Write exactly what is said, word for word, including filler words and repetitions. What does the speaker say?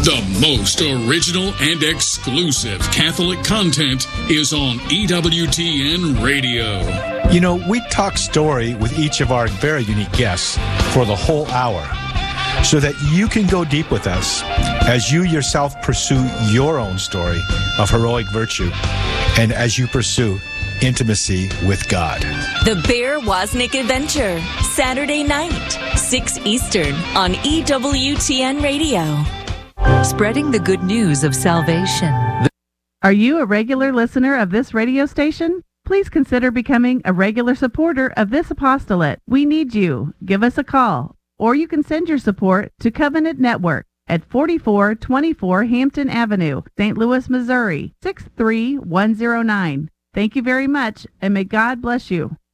The most original and exclusive Catholic content is on E W T N Radio. You know, we talk story with each of our very unique guests for the whole hour so that you can go deep with us as you yourself pursue your own story of heroic virtue and as you pursue intimacy with God. The Bear Wozniak Adventure, Saturday night, six Eastern on E W T N Radio. Spreading the good news of salvation. Are you a regular listener of this radio station? Please consider becoming a regular supporter of this apostolate. We need you. Give us a call, or you can send your support to Covenant Network at forty-four twenty-four Hampton Avenue, Saint Louis, Missouri, six three one zero nine. Thank you very much, and may God bless you.